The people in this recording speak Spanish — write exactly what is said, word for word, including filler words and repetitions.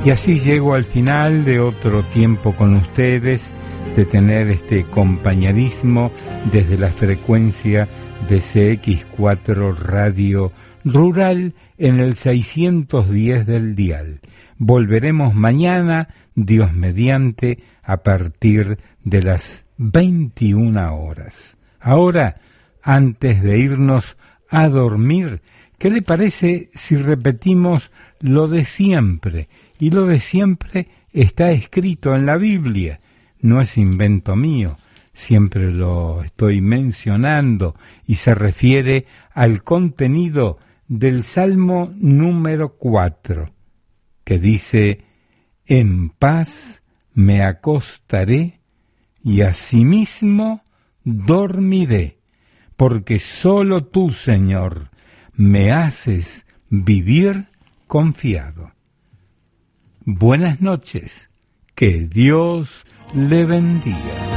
Y así llego al final de otro tiempo con ustedes, de tener este compañerismo desde la frecuencia de C X cuatro Radio Rural en el seiscientos diez del dial. Volveremos mañana, Dios mediante, a partir de las veintiuna horas. Ahora, antes de irnos a dormir, ¿qué le parece si repetimos lo de siempre? Y lo de siempre está escrito en la Biblia, no es invento mío, siempre lo estoy mencionando y se refiere al contenido del Salmo número cuatro, que dice: en paz me acostaré y asimismo dormiré, porque solo tú, Señor, me haces vivir confiado. Buenas noches, que Dios le bendiga.